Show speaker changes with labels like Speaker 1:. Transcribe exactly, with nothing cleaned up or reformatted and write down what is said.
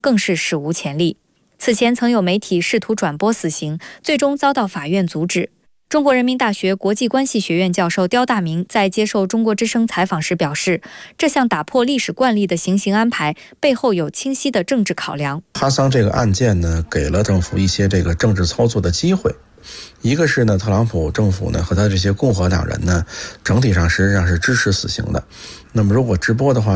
Speaker 1: 更是史无前例。此前曾有媒体试图转播死刑，最终遭到法院阻止。中国人民大学国际关系学院教授刁大明在接受中国之声采访时表示，这项打破历史惯例的行刑安排背后有清晰的政治考量。
Speaker 2: 哈桑这个案件呢，给了政府一些这个政治操作的机会。一个是呢，特朗普政府呢和他这些共和党人呢，整体上实际上是支持死刑的。那么如果直播的话，